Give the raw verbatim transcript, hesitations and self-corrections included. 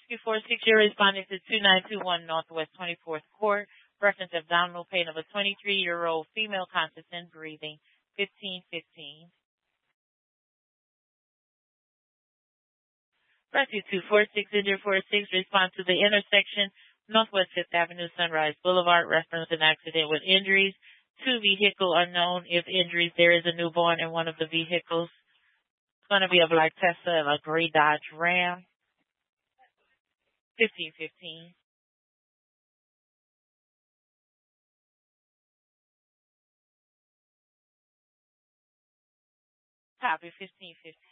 Rescue Force six, you're responding to two nine two one Northwest twenty-fourth Court. Reference abdominal pain of a twenty-three-year-old female conscious and breathing. fifteen fifteen. Rescue two four six, Injured four six, respond to the intersection Northwest fifth Avenue, Sunrise Boulevard. Reference an accident with injuries. Two vehicle unknown. If injuries, there is a newborn in one of the vehicles. It's going to be a black Tesla and a gray Dodge Ram. fifteen fifteen. Copy, fifteen fifteen.